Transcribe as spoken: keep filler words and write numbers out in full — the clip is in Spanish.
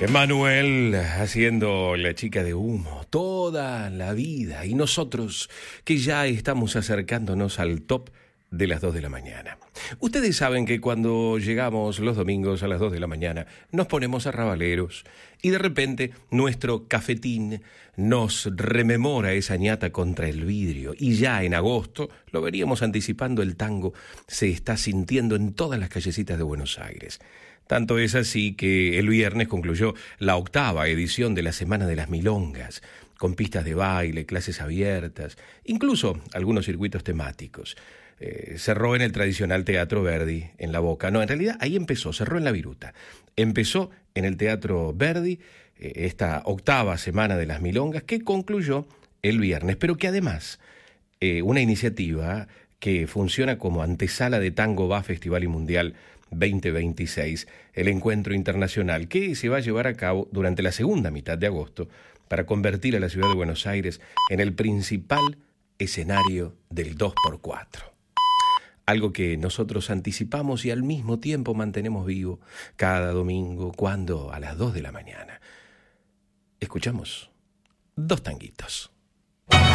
Emanuel haciendo La Chica de Humo toda la vida, y nosotros que ya estamos acercándonos al top de las dos de la mañana. Ustedes saben que cuando llegamos los domingos a las dos de la mañana nos ponemos arrabaleros y de repente nuestro cafetín nos rememora esa ñata contra el vidrio, y ya en agosto, lo veníamos anticipando, el tango se está sintiendo en todas las callecitas de Buenos Aires. Tanto es así que el viernes concluyó la octava edición de la Semana de las Milongas, con pistas de baile, clases abiertas, incluso algunos circuitos temáticos. Eh, cerró en el tradicional Teatro Verdi, en La Boca. No, en realidad ahí empezó, cerró en La Viruta. Empezó en el Teatro Verdi eh, esta octava Semana de las Milongas, que concluyó el viernes, pero que además eh, una iniciativa que funciona como antesala de Tango Va Festival y Mundial veinte veintiséis, el encuentro internacional que se va a llevar a cabo durante la segunda mitad de agosto para convertir a la ciudad de Buenos Aires en el principal escenario del dos por cuatro. Algo que nosotros anticipamos y al mismo tiempo mantenemos vivo cada domingo, cuando a las dos de la mañana escuchamos dos tanguitos.